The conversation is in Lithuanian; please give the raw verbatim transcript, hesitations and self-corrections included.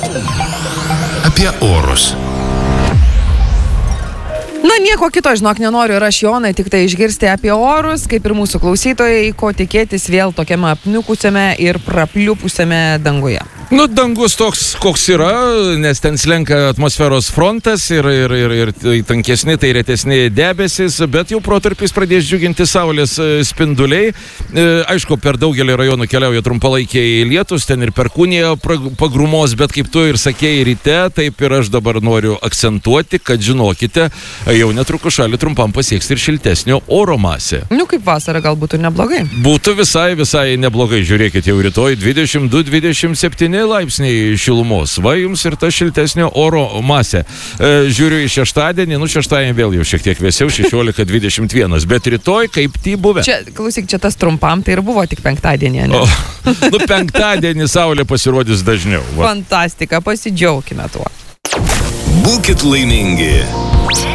Apie orus. Na, nieko kito, žinok, nenoriu ir aš, Jonai, tik tai išgirsti apie orus, kaip ir mūsų klausytojai, ko tikėtis vėl tokiame apniukusiame ir prapliupusiame danguje. Nu, dangus toks, koks yra, nes ten slenka atmosferos frontas ir, ir, ir, ir tai tankesni, tai retesni debesis, bet jau protarpiais pradės džiuginti saulės spinduliai. E, aišku, per daugelį rajonų keliauja trumpalaikiai lietus, ten ir perkūnija pagrumos, bet kaip tu ir sakėjai ryte, taip ir aš dabar noriu akcentuoti, kad žinokite, jau netrukus šalį trumpam pasieks ir šiltesnio oro masė. Nu, kaip vasara gal būtų neblogai. Būtų visai, visai neblogai, žiūrėkit, jau rytoj dvidešimt du dvidešimt septyni laipsniai šilumos. Va jums ir ta šiltesnio oro masė. E, žiūriu į šeštadienį, nu šeštadienį vėl jau šiek tiek vėsiau, šešiolika dvidešimt vienas, bet rytoj kaip tai buvę. Čia, klausyk, čia tas trumpam, tai ir buvo tik penktadienį, ne? O, nu, penktadienį saulė pasirodys dažniau. Va. Fantastika, pasidžiaukime tuo. Būkit laimingi.